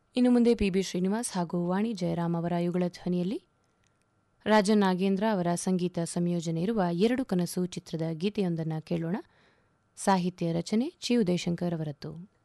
ಇನ್ನು ಮುಂದೆ ಪಿ.ಬಿ. ಶ್ರೀನಿವಾಸ್ ಹಾಗೂ ವಾಣಿ ಜಯರಾಮ್ ಅವರ ಯುಗಳ ಧ್ವನಿಯಲ್ಲಿ ರಾಜನ್ ನಾಗೇಂದ್ರ ಅವರ ಸಂಗೀತ ಸಂಯೋಜನೆ ಇರುವ ಎರಡು ಕನಸು ಚಿತ್ರದ ಗೀತೆಯೊಂದನ್ನು ಕೇಳೋಣ. ಸಾಹಿತ್ಯ ರಚನೆ ಚಿ. ಉದಯಶಂಕರ್ ಅವರದ್ದು.